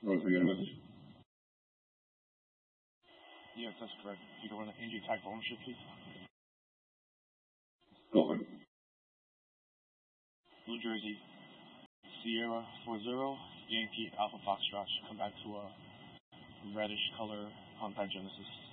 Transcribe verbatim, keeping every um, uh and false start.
Rose, we get a message? Yes, that's correct. You can run an engine type ownership, please. Go ahead. New Jersey, Sierra four zero, Yankee Alpha Foxtrot. Come back to a reddish color Hyundai Genesis.